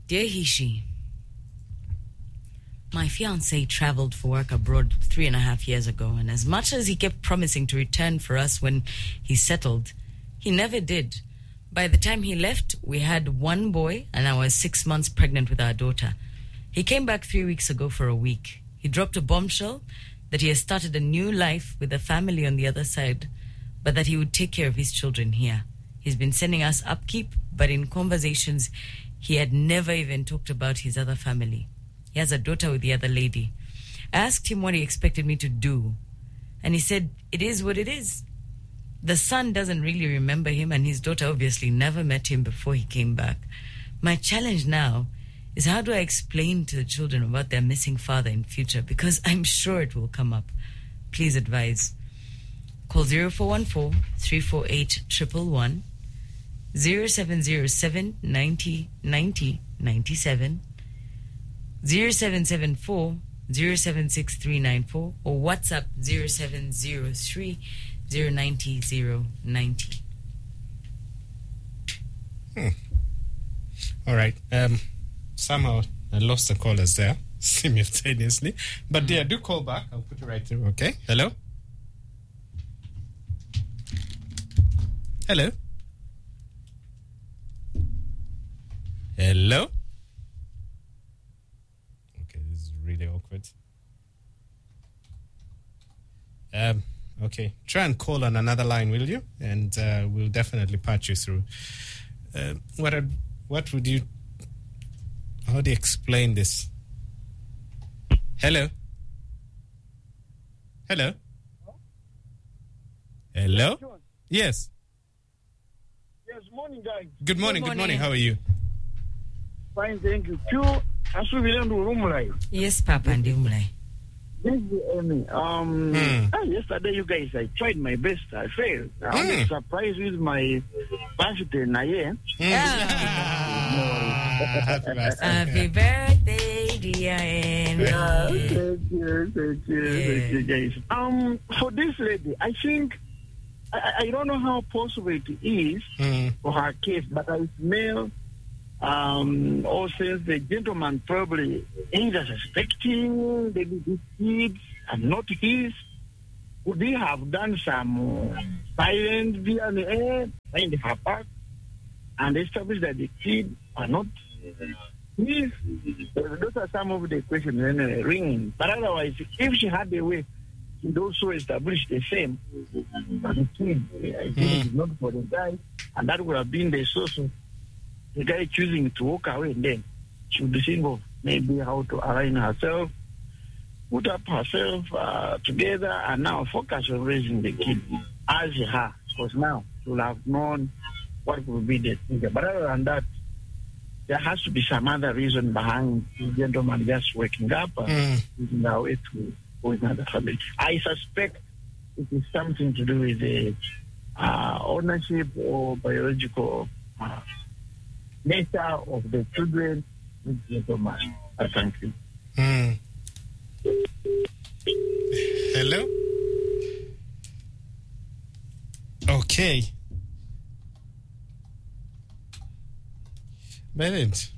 Dear Hishi, my fiancé traveled for work abroad 3.5 years ago, and as much as he kept promising to return for us when he settled, he never did. By the time he left, we had one boy, and I was 6 months pregnant with our daughter. He came back 3 weeks ago for a week. He dropped a bombshell that he has started a new life with a family on the other side, but that he would take care of his children here. He's been sending us upkeep, but in conversations, he had never even talked about his other family. He has a daughter with the other lady. I asked him what he expected me to do, and he said, it is what it is. The son doesn't really remember him, and his daughter obviously never met him before he came back. My challenge now is, how do I explain to the children about their missing father in future? Because I'm sure it will come up. Please advise. Call 0414-348-111, 0707 90 90 97, 0774 076394, or WhatsApp 0703 090 090. All right. Somehow I lost the callers there simultaneously. But dear, do call back. I'll put you right through, okay? Hello? Hello? Hello? Okay, this is really awkward. Okay, try and call on another line, will you? And we'll definitely patch you through. What would you... How do you explain this? Hello? Hello? Hello? Yes. Yes, morning, guys. Good morning. How are you? Fine, thank you. Yes, Papa, and Umlai. Yesterday, you guys, I tried my best. I failed. I was surprised with my birthday, Naye. Happy birthday, dear Anne. Thank you, guys. For this lady, I think, I don't know how possible it is for her case, but I smell, or since the gentleman probably either suspecting maybe these kids are not his, could he have done some silent DNA in her part and established that the kids are not his? Those are some of the questions ringing. But otherwise, if she had a way, she'd also establish the same. But the kid, I think it's not for the guy, and that would have been the source of the guy choosing to walk away. And then she would think of maybe how to align herself, put up herself together, and now focus on raising the kid as her. Because now she will have known what will be the thing. But other than that, there has to be some other reason behind the gentleman just waking up and using our way to go with another family. I suspect it is something to do with the ownership or biological nature of the children with the gentleman. Thank you. Hello? Okay. But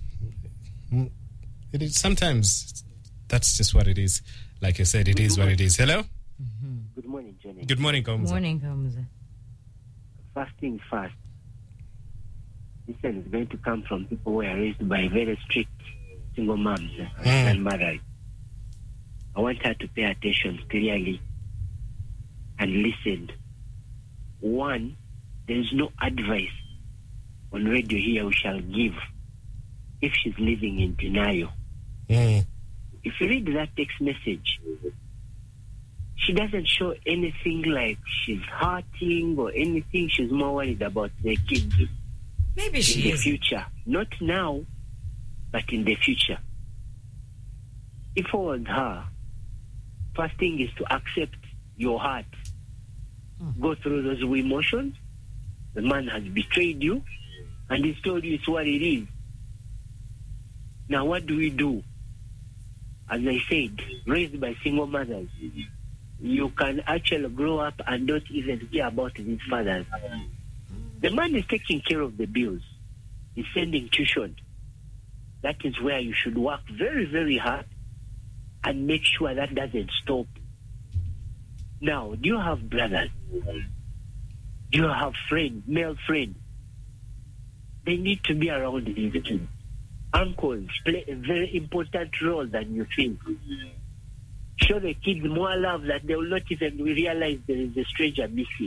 it is sometimes that's just what it is. Like you said, it is what it is. Hello? Good morning, Jenny. Good morning, Kamza. Morning, Kamza. First thing first, this is going to come from people who are raised by very strict single moms and mothers. I want her to pay attention clearly and listen. One, there is no advice on radio here we shall give if she's living in denial. If you read that text message, she doesn't show anything like she's hurting or anything. She's more worried about the kids. Maybe she in the is. future. Not now, but in the future. If I was her, first thing is to accept your heart. Go through those emotions. The man has betrayed you, and he's told you it's what it is. Now, what do we do? As I said, raised by single mothers, you can actually grow up and not even care about his fathers. The man is taking care of the bills. He's sending tuition. that is where you should work very, very hard and make sure that doesn't stop. Now, do you have brothers? Do you have friends, male friends? They need to be around these kids. Uncles play a very important role than you think. Show the kids more love that they will not even realize there is a stranger missing.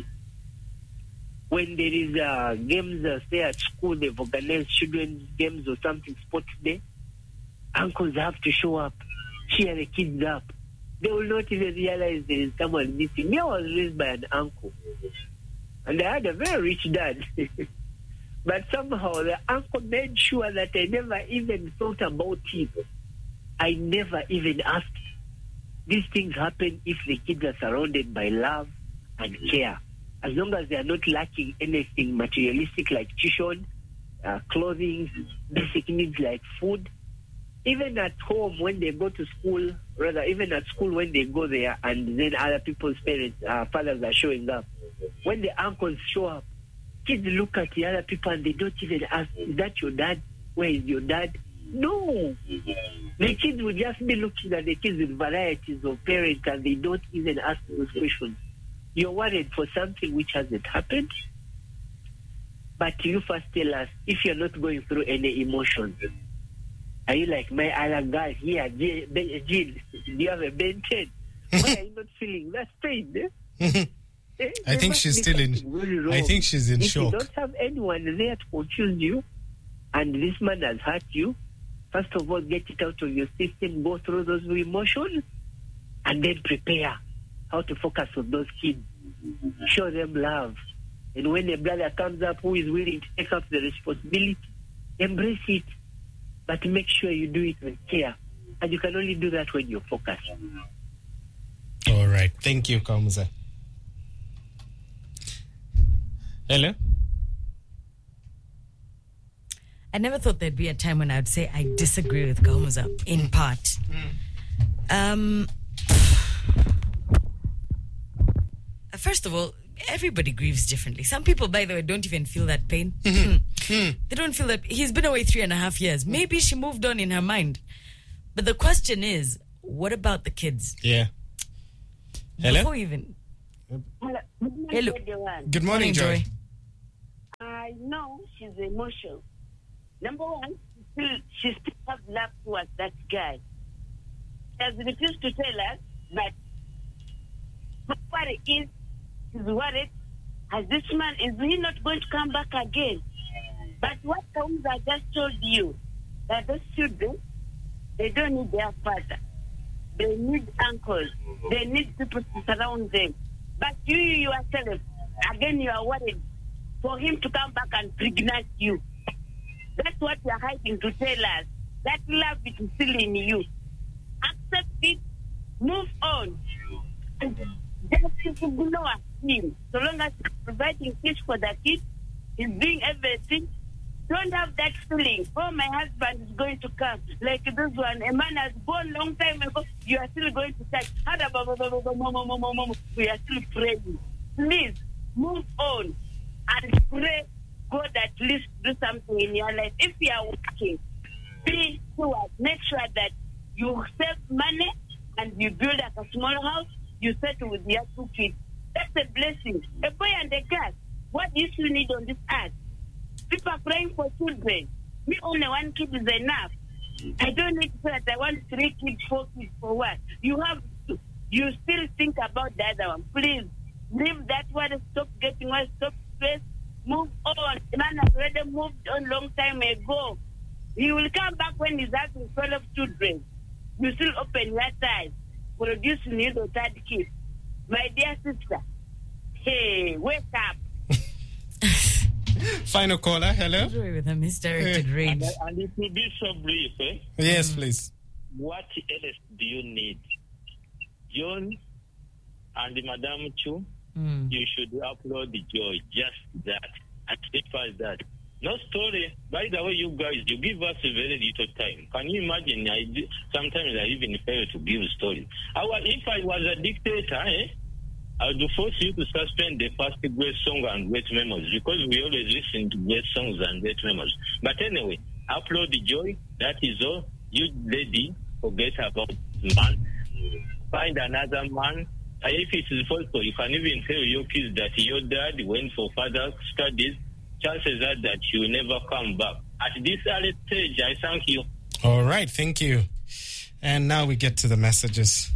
When there is games, say at school, they've organized children's games or something, sports day, uncles have to show up, cheer the kids up. They will not even realize there is someone missing. Me, I was raised by an uncle, and I had a very rich dad. But somehow the uncle made sure that I never even thought about it. I never even asked. These things happen if the kids are surrounded by love and care. As long as they are not lacking anything materialistic like tuition, clothing, basic needs like food. Even at home when they go to school, rather even at school when they go there and then other people's parents, fathers are showing up. When the uncles show up, kids look at the other people and they don't even ask, is that your dad? Where is your dad? No. The kids will just be looking at the kids with varieties of parents and they don't even ask those questions. You're worried for something which hasn't happened, but you first tell us if you're not going through any emotions. Are you like my other guy here, Jill? Do you have a Ben 10? Why are you not feeling that pain? I think she's still in. I think she's in shock. If you don't have anyone there to confuse you, and this man has hurt you, first of all, get it out of your system, go through those emotions, and then prepare how to focus on those kids. Show them love. And when a brother comes up who is willing to take up the responsibility, embrace it. But make sure you do it with care. And you can only do that when you're focused. All right. Thank you, Kamuza. Hello? I never thought there'd be a time when I would say I disagree with Kamuza, in part. First of all, everybody grieves differently. Some people, by the way, don't even feel that pain. They don't feel that. He's been away 3.5 years. Maybe she moved on in her mind. But the question is, what about the kids? Yeah. Hello? Before even... Hello. Good morning, Joy. I know she's emotional. Number one, she still has love towards that guy. She has refused to tell us, but what it is, she's worried. As this man, is he not going to come back again? But what I just told you, that those children, they don't need their father. They need uncles. They need people to surround them. But you yourself, again, you are worried for him to come back and pregnant you. That's what you are hiding to tell us. That love is still in you. Accept it, move on. Just ignore him. So long as he's providing fish for the kids, he's doing everything. Don't have that feeling, oh, my husband is going to come. Like this one, a man has born long time ago, you are still going to touch. We are still praying. Please, move on and pray God at least do something in your life. If you are working, be sure, make sure that you save money and you build a small house, you settle with your 2 kids. That's a blessing. A boy and a girl, what do you need on this earth? People are praying for children. Me, only 1 kid is enough. I don't need to say that I want 3 kids, 4 kids, for what? You have to. You still think about the other one. Please, leave that one. Stop getting one. Stop stress. Move on. The man has already moved on long time ago. He will come back when he's having 12 children. You still open your eyes, producing your 3rd kid. My dear sister, hey, wake up. Final caller, hello? With a misdirected rage. And it will be so brief, eh? Yes, please. What else do you need? John and Madame Chu, you should upload the Joy, just that, and simple as that. No story. By the way, you guys, you give us a very little time. Can you imagine? Sometimes I even fail to give a story. If I was a dictator, I would force you to suspend the first great song and great memories, because we always listen to great songs and great memories. But anyway, upload the joy. That is all. You lady, forget about man. Find another man. If it is possible, you can even tell your kids that your dad went for further studies. Chances are that you will never come back. At this early stage, I thank you. All right, thank you. And now we get to the messages.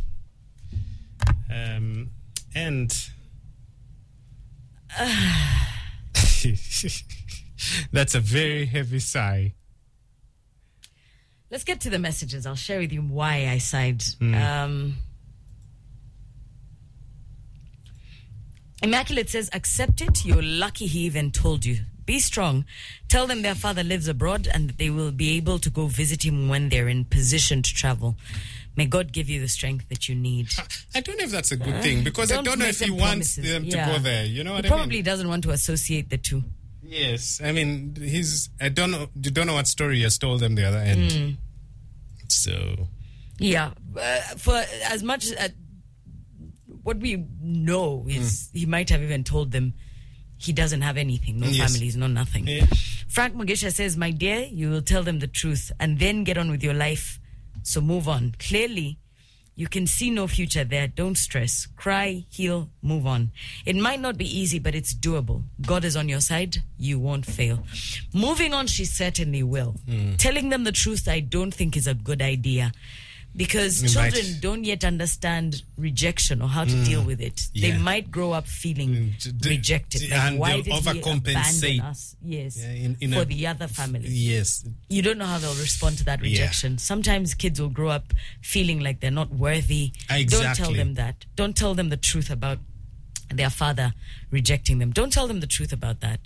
That's a very heavy sigh. Let's get to the messages. I'll share with you why I sighed. Immaculate says, accept it. You're lucky he even told you. Be strong. Tell them their father lives abroad and that they will be able to go visit him when they're in position to travel. May God give you the strength that you need. I don't know if that's a good thing, because I don't know if he wants them to go there. You know what I mean? He probably doesn't want to associate the two. Yes. I mean, you don't know what story he has told them the other end. So. Yeah. For as much as what we know is he might have even told them he doesn't have anything, no families, no nothing. Yeah. Frank Mugisha says, my dear, you will tell them the truth and then get on with your life. So move on. Clearly, you can see no future there. Don't stress. Cry, heal, move on. It might not be easy, but it's doable. God is on your side. You won't fail. Moving on, she certainly will. Telling them the truth, I don't think is a good idea. Because children don't yet understand rejection or how to deal with it. They might grow up feeling rejected. Like, and why did overcompensate. he abandon us? Yes, for the other family. Yes. You don't know how they'll respond to that rejection. Sometimes kids will grow up feeling like they're not worthy. Exactly. Don't tell them that. Don't tell them the truth about their father rejecting them. Don't tell them the truth about that.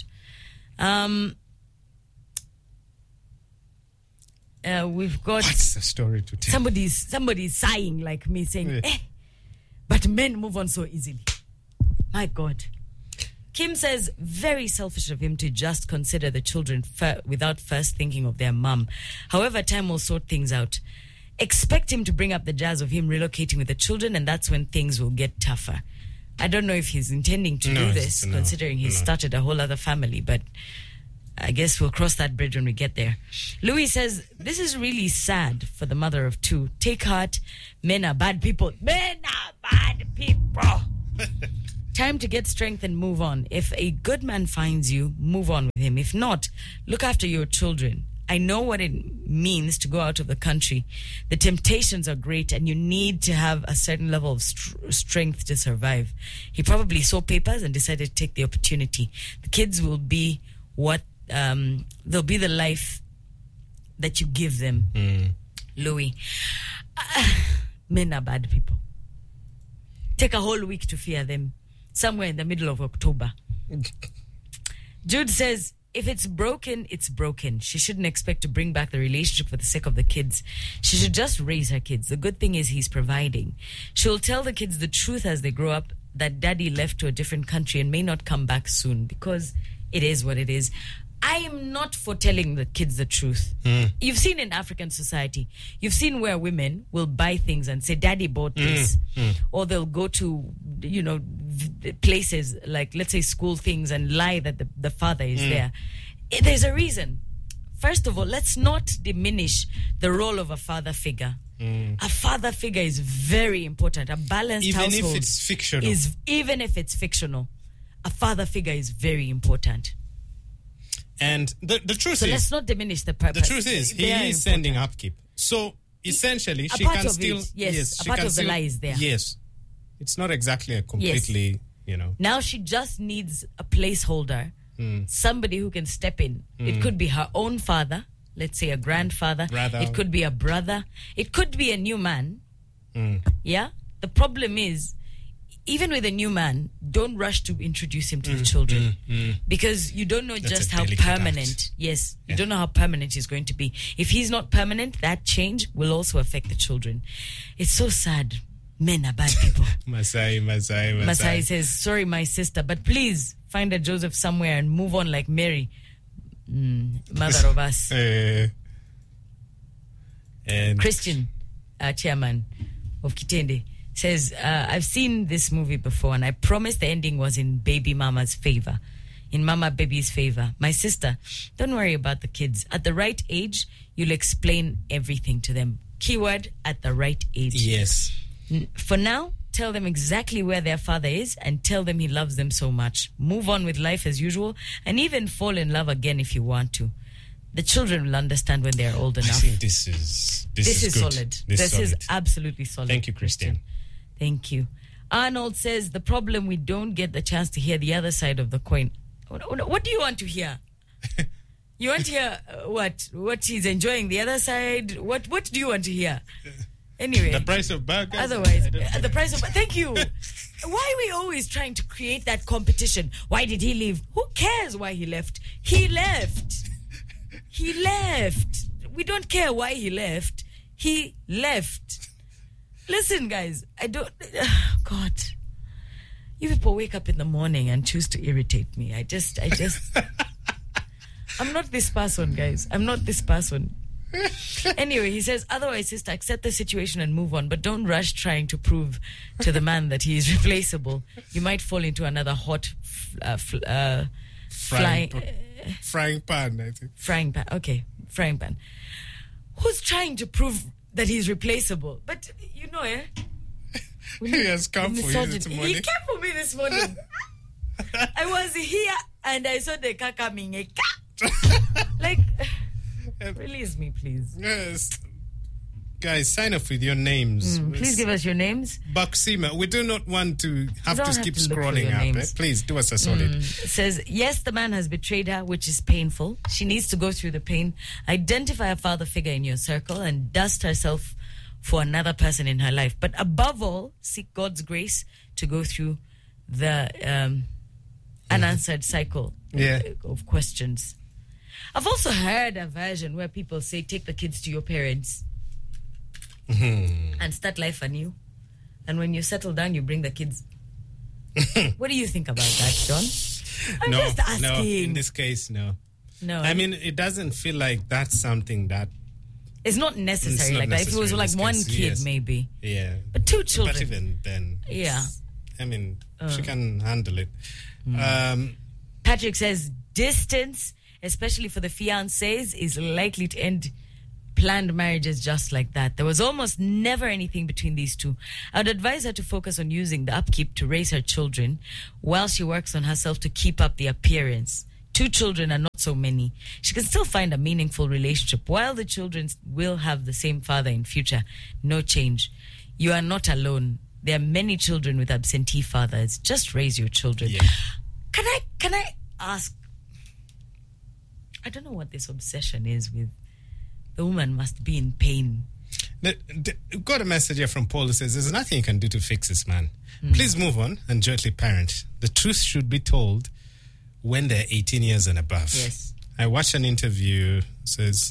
We've got... What's the story to tell? Somebody's sighing like me, saying, but men move on so easily. My God. Kim says, very selfish of him to just consider the children without first thinking of their mum. However, time will sort things out. Expect him to bring up the jazz of him relocating with the children, and that's when things will get tougher. I don't know if he's intending to do this, considering he's started a whole other family, but... I guess we'll cross that bridge when we get there. Louis says, this is really sad for the mother of two. Take heart. Men are bad people. Men are bad people. Time to get strength and move on. If a good man finds you, move on with him. If not, look after your children. I know what it means to go out of the country. The temptations are great and you need to have a certain level of strength to survive. He probably saw papers and decided to take the opportunity. The kids will be they'll be the life that you give them. Louis, men are bad people. Take a whole week to fear them, somewhere in the middle of October. Jude says, if it's broken, it's broken. She shouldn't expect to bring back the relationship for the sake of the kids. She should just raise her kids. The good thing is he's providing. She'll tell the kids the truth as they grow up, that daddy left to a different country and may not come back soon, because it is what it is. I am not for telling the kids the truth. You've seen in African society, you've seen where women will buy things and say, daddy bought this. Or they'll go to, places like, let's say, school things and lie that the father is there. There's a reason. First of all, let's not diminish the role of a father figure. A father figure is very important. A balanced household. Even if it's fictional, a father figure is very important. And the truth is... let's not diminish the purpose. The truth is, he is sending upkeep. So, essentially, she can still... a part of the lie is there. Yes. It's not exactly a completely, Now she just needs a placeholder. Somebody who can step in. It could be her own father. Let's say a grandfather. It could be a brother. It could be a new man. Yeah? The problem is... even with a new man, don't rush to introduce him to the children because you don't know just how permanent. Yes, you don't know how permanent he's going to be. If he's not permanent, that change will also affect the children. It's so sad. Men are bad people. Masai says, sorry, my sister, but please find a Joseph somewhere and move on like Mary, mother of us. And Christian, chairman of Kitende, says, I've seen this movie before and I promise the ending was in baby mama's favor. in Mama Baby's favor. My sister, don't worry about the kids. At the right age, you'll explain everything to them. Keyword, at the right age. Yes. For now, tell them exactly where their father is and tell them he loves them so much. Move on with life as usual and even fall in love again if you want to. The children will understand when they are old enough. I think this is good. Solid. This solid. is absolutely solid. Thank you, Christian. Thank you. Arnold says, the problem, we don't get the chance to hear the other side of the coin. What do you want to hear? You want to hear what? What he's enjoying, the other side? What do you want to hear? Anyway. The price of burgers? Otherwise, the price of... Thank you. Why are we always trying to create that competition? Why did he leave? Who cares why he left? He left. He left. We don't care why he left. He left. Listen, guys, I don't... God. You people wake up in the morning and choose to irritate me. I just... I'm not this person, guys. I'm not this person. Anyway, he says, otherwise, sister, accept the situation and move on, but don't rush trying to prove to the man that he is replaceable. You might fall into another hot frying pan, I think. Frying pan, okay. Frying pan. Who's trying to prove that he's replaceable? But, you know, He has come for you this morning. He came for me this morning. I was here and I saw the car coming. Like, release me, please. Yes. Guys, sign up with your names. Please give us your names. Baksima, we do not want to have to keep scrolling up. Please do us a solid. It says, yes, the man has betrayed her, which is painful. She needs to go through the pain. Identify a father figure in your circle and dust herself for another person in her life. But above all, seek God's grace to go through the unanswered cycle of questions. I've also heard a version where people say, take the kids to your parents and start life anew. And when you settle down, you bring the kids. What do you think about that, John? I'm just asking. No, in this case, no. No. I mean, it doesn't feel like that's something that... It's not necessary like that. If it was like one kid, maybe. Yeah. But two children. But even then. Yeah. I mean, she can handle it. Patrick says, distance, especially for the fiancés, is likely to end planned marriages just like that. There was almost never anything between these two. I would advise her to focus on using the upkeep to raise her children while she works on herself to keep up the appearance. 2 children are not so many. She can still find a meaningful relationship while the children will have the same father in future. No change. You are not alone. There are many children with absentee fathers. Just raise your children. Yeah. Can I ask? I don't know what this obsession is with. The woman must be in pain. Got a message here from Paul who says, there's nothing you can do to fix this man. Please move on and jointly parent. The truth should be told when they're 18 years and above. Yes. I watched an interview, says...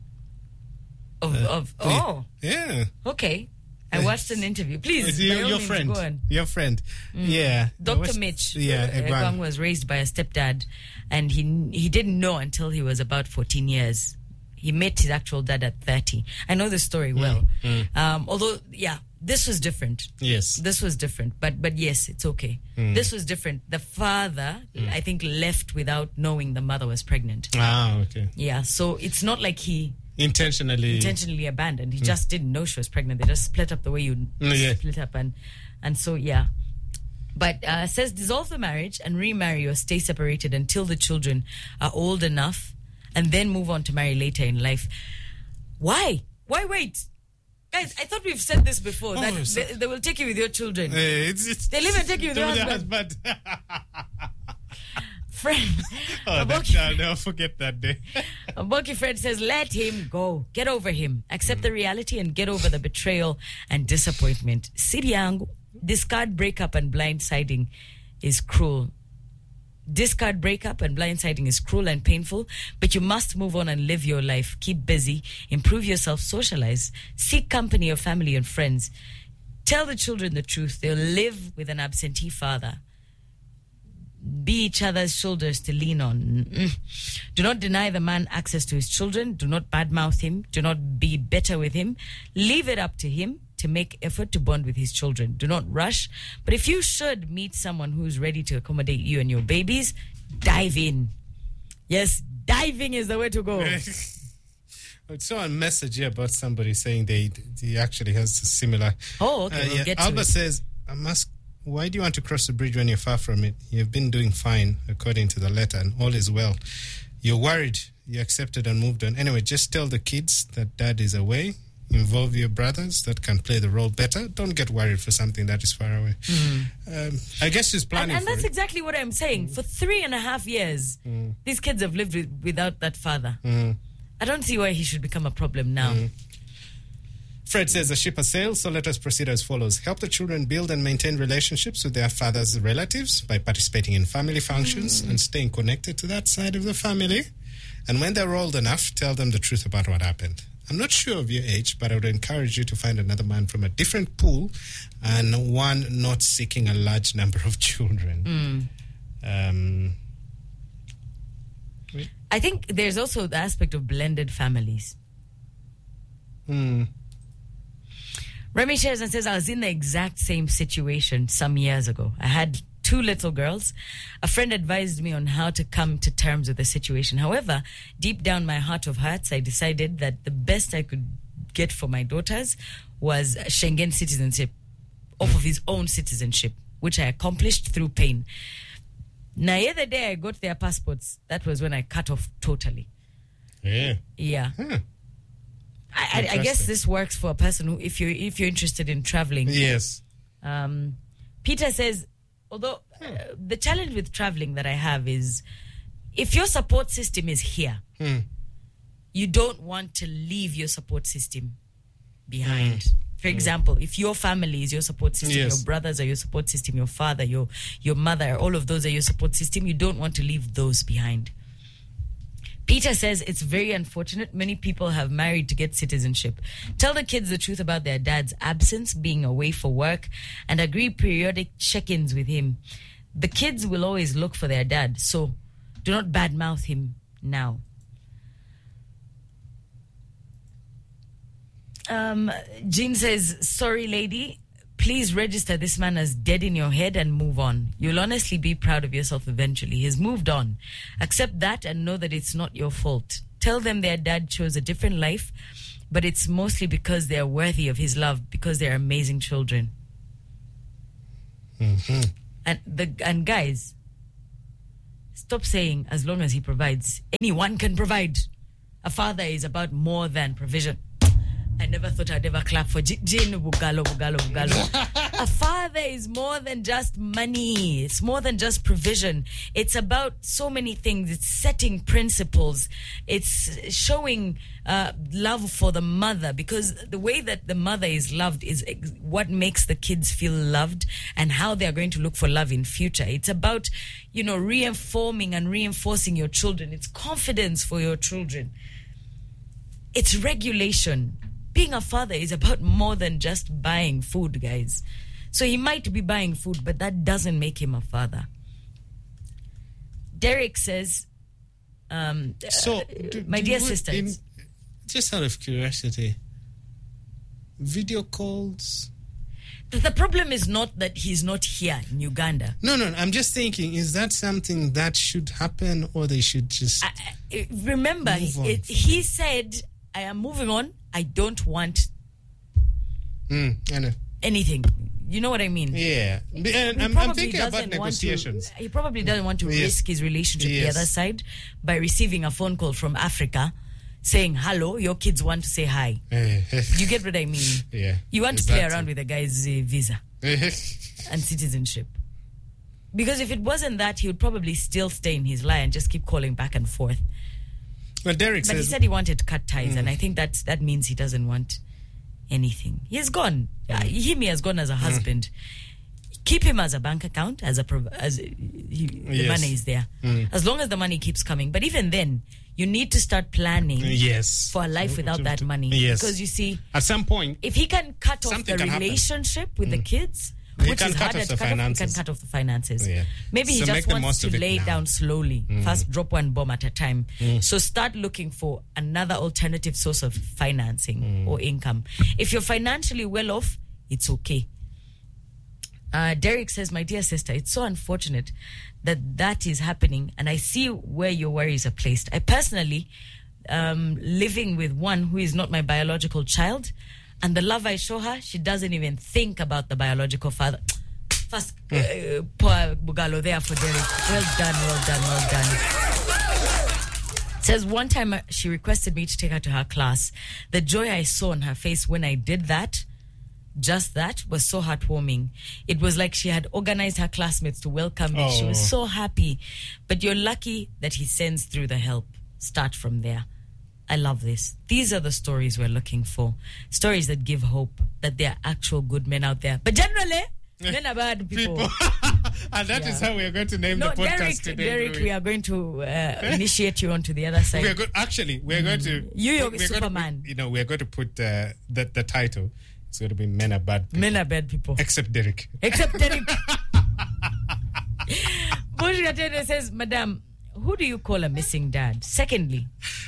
Yeah. Okay. I watched an interview. Please, your friend. Go on. Your friend. Yeah. Dr. Mitch. Yeah, Egwang was raised by a stepdad, and he didn't know until he was about 14 years. He met his actual dad at 30. I know the story well. Although, this was different. Yes. This was different. But yes, it's okay. This was different. The father, I think, left without knowing the mother was pregnant. Ah, okay. Yeah, so it's not like he... Intentionally abandoned. He just didn't know she was pregnant. They just split up the way you split up. And so, yeah. But says dissolve the marriage and remarry or stay separated until the children are old enough and then move on to marry later in life. Why? Why wait? Guys, I thought we've said this before, that they will take you with your children. They'll even take you with your husband. Friend. I'll never forget that day. Aboki friend says, let him go. Get over him. Accept the reality and get over the betrayal and disappointment. Siriang, discard breakup and blindsiding is cruel. Discard breakup and blindsiding is cruel and painful, but you must move on and live your life. Keep busy, improve yourself, socialize, seek company of family and friends. Tell the children the truth. They'll live with an absentee father. Be each other's shoulders to lean on. Do not deny the man access to his children. Do not badmouth him. Do not be bitter with him. Leave it up to him to make effort to bond with his children. Do not rush. But if you should meet someone who's ready to accommodate you and your babies, dive in. Yes, diving is the way to go. I saw a message here about somebody saying he actually has a similar. Oh, okay. We'll get to Albert it. says, why do you want to cross the bridge when you're far from it? You've been doing fine, according to the letter, and all is well. You're worried. You accepted and moved on. Anyway, just tell the kids that dad is away. Involve your brothers that can play the role better. Don't get worried for something that is far away. I guess she's planning and for that's it. exactly what I'm saying. For 3.5 years, these kids have lived without that father. I don't see why he should become a problem now. Fred says the ship has sailed, so let us proceed as follows. Help the children build and maintain relationships with their father's relatives by participating in family functions and staying connected to that side of the family. And when they're old enough, tell them the truth about what happened. I'm not sure of your age, but I would encourage you to find another man from a different pool and one not seeking a large number of children. I think there's also the aspect of blended families. Remy shares and says, I was in the exact same situation some years ago. I had 2 little girls. A friend advised me on how to come to terms with the situation. However, deep down my heart of hearts, I decided that the best I could get for my daughters was Schengen citizenship, off of his own citizenship, which I accomplished through pain. Now, the other day I got their passports. That was when I cut off totally. Yeah. I guess this works for a person who, if you're interested in traveling. Yes. Peter says, although the challenge with traveling that I have is, if your support system is here, you don't want to leave your support system behind. For example, if your family is your support system, Yes. your brothers are your support system, your father, your mother, all of those are your support system, you don't want to leave those behind. Peter says it's very unfortunate. Many people have married to get citizenship. Tell the kids the truth about their dad's absence, being away for work, and agree periodic check-ins with him. The kids will always look for their dad, so do not badmouth him now. Jean says, sorry, lady. Please register this man as dead in your head and move on. You'll honestly be proud of yourself eventually. He's moved on. Accept that and know that it's not your fault. Tell them their dad chose a different life, but it's mostly because they're worthy of his love, because they're amazing children. And guys, stop saying as long as he provides. Anyone can provide. A father is about more than provision. I never thought I'd ever clap for Jin Bugalo. A father is more than just money. It's more than just provision. It's about so many things. It's setting principles. It's showing love for the mother, because the way that the mother is loved is what makes the kids feel loved and how they're going to look for love in future. It's about, reinforming and reinforcing your children. It's confidence for your children. It's regulation. Being a father is about more than just buying food, guys. So he might be buying food, but that doesn't make him a father. Derek says, my dear sisters. Just out of curiosity, video calls? The problem is not that he's not here in Uganda. No, I'm just thinking, is that something that should happen, or they should just remember, he said, I am moving on. I don't want I know. anything. You know what I mean? Yeah. And I'm thinking about negotiations. He probably doesn't want to risk his relationship the other side by receiving a phone call from Africa saying, hello, your kids want to say hi. You get what I mean? Yeah. You want to play around with a guy's visa and citizenship. Because if it wasn't that, he would probably still stay in his lie and just keep calling back and forth. Well, Derek says, he said he wanted to cut ties, and I think that means he doesn't want anything. He's gone. He has gone as a husband. Keep him as a bank account, the money is there. As long as the money keeps coming. But even then, you need to start planning for a life without that money. Yes. Because you see, at some point, if he can cut off the relationship with the kids, He which can is cut harder off the to cut off. He can finances. cut off the finances. Yeah. Maybe he So just make the wants most to of it lay now. down slowly. First, drop one bomb at a time. So start looking for another alternative source of financing or income. If you're financially well off, it's okay. Derek says, my dear sister, it's so unfortunate that is happening, and I see where your worries are placed. I personally living with one who is not my biological child, and the love I show her, she doesn't even think about the biological father. First, poor Bugalo there for Derek. Well done. Says one time she requested me to take her to her class. The joy I saw on her face when I did that, just that, was so heartwarming. It was like she had organized her classmates to welcome me. She was so happy. But you're lucky that he sends through the help. Start from there. I love this. These are the stories we're looking for. Stories that give hope that there are actual good men out there. But generally, men are bad people. And that is how we are going to name the podcast today. Derek, we are going to initiate you onto the other side. We are going to... You're Superman. We are going to put the title. It's going to be Men Are Bad People. Men are bad people. Except Derek. Bushgatene says, Madam, who do you call a missing dad? Secondly,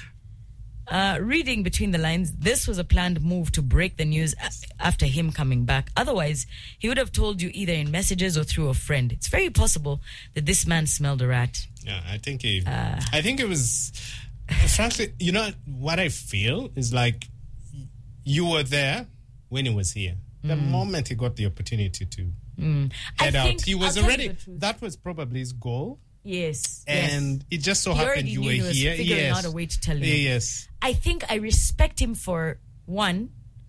reading between the lines, this was a planned move to break the news after him coming back. Otherwise, he would have told you either in messages or through a friend. It's very possible that this man smelled a rat. Yeah, I think it was... frankly, you know, what I feel is like you were there when he was here. The moment he got the opportunity to head out, he was already... That was probably his goal. Yes. And it just so happened you were here. Figuring out a way to tell you. Yes. I think I respect him for, one,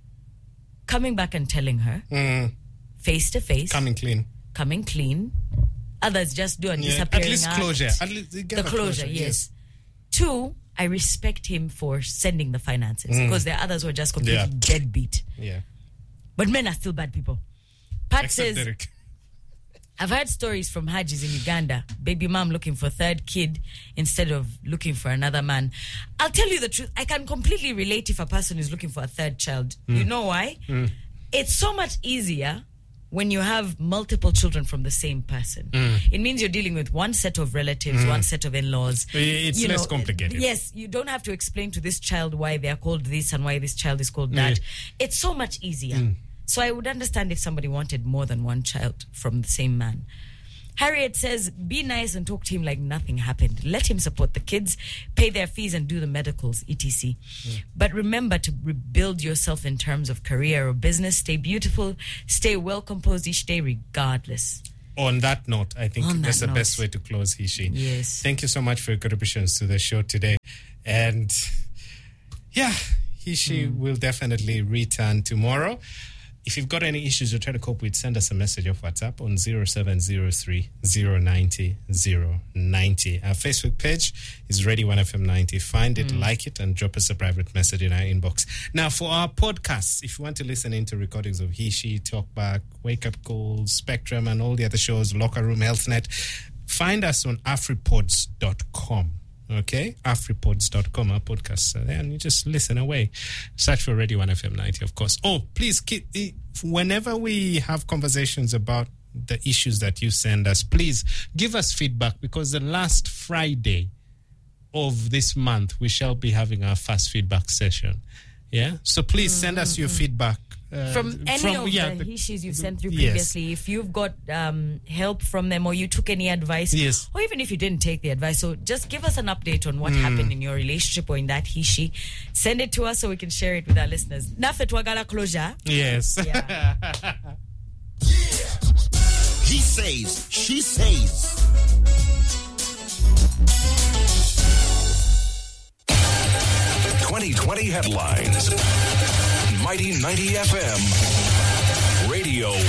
coming back and telling her face to face. Coming clean. Others just do a disappearing At least act. closure. At least the closure, yes. Two, I respect him for sending the finances because there are others who are just completely deadbeat. Yeah. But men are still bad people. Pat Except says, Derek. I've heard stories from Hajis in Uganda, baby mom looking for a third kid instead of looking for another man. I'll tell you the truth. I can completely relate if a person is looking for a third child. You know why? It's so much easier when you have multiple children from the same person. It means you're dealing with one set of relatives, one set of in-laws. It's less complicated. Yes, you don't have to explain to this child why they're called this and why this child is called that. It's so much easier. So I would understand if somebody wanted more than one child from the same man. Harriet says, be nice and talk to him like nothing happened. Let him support the kids, pay their fees and do the medicals, etc. But remember to rebuild yourself in terms of career or business. Stay beautiful, stay well composed each day regardless. On that note, I think that's the best way to close, Hishi. Yes. Thank you so much for your contributions to the show today. And yeah, Hishi will definitely return tomorrow. If you've got any issues you're trying to cope with, send us a message off WhatsApp on 0703 090 090. Our Facebook page is Radio 1FM90. Find it, like it, and drop us a private message in our inbox. Now, for our podcasts, if you want to listen into recordings of Hishi, Talkback, Wake Up Calls, Spectrum, and all the other shows, Locker Room, HealthNet, find us on afripods.com. Okay, afripods.com, our podcasts are there, and you just listen away. Search for Radio 1FM90, of course. Oh, please keep, whenever we have conversations about the issues that you send us, please give us feedback, because the last Friday of this month we shall be having our first feedback session. Yeah, so please send us your feedback. From any of the issues you've sent through previously, if you've got help from them or you took any advice, or even if you didn't take the advice, so just give us an update on what happened in your relationship or in that he-she. Send it to us so we can share it with our listeners. Nafe twagala closure. Yes. Yeah. He says, she says. '20 headlines. Mighty 90 FM, Radio 1.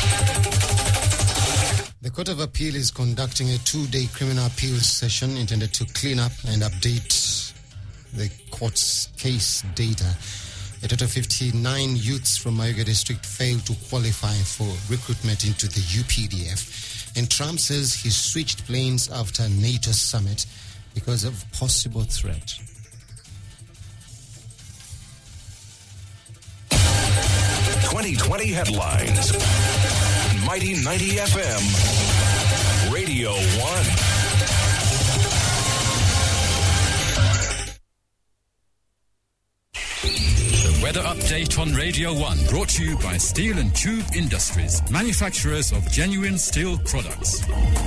The Court of Appeal is conducting a 2-day criminal appeals session intended to clean up and update the court's case data. A total of 59 youths from Mayuge district failed to qualify for recruitment into the UPDF. And Trump says he switched planes after NATO summit because of possible threat. '20 headlines. Mighty 90 FM, Radio 1. Weather update on Radio 1, brought to you by Steel and Tube Industries, manufacturers of genuine steel products.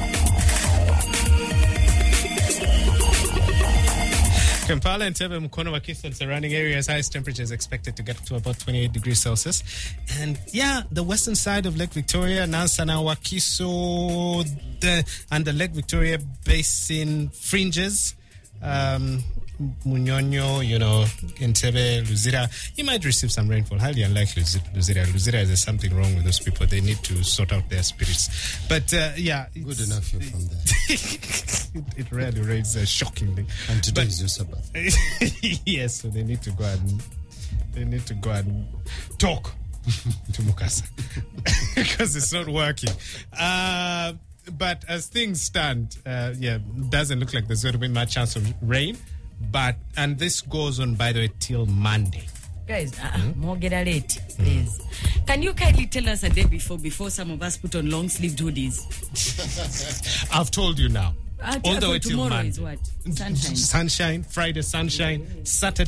Kampala and Tebe, Mukono, Wakiso and surrounding areas, highest temperatures expected to get to about 28 degrees Celsius. And the western side of Lake Victoria, Nansana, Wakiso, and the Lake Victoria Basin fringes, Munyonyo, Entebbe, Luzira, you might receive some rainfall. Highly unlikely Luzira. Luzira, there's something wrong with those people. They need to sort out their spirits. But good enough you're from there. it rarely rains shockingly. And today is your Sabbath. Yes, so they need to go and talk to Mukasa because it's not working. But as things stand, doesn't look like there's going to be much chance of rain. And this goes on, by the way, till Monday. Guys, more get late, please. Can you kindly tell us a day before some of us put on long-sleeved hoodies? I've told you now. All the way till Monday. Is what? Sunshine. Sunshine. Friday, sunshine. Saturday.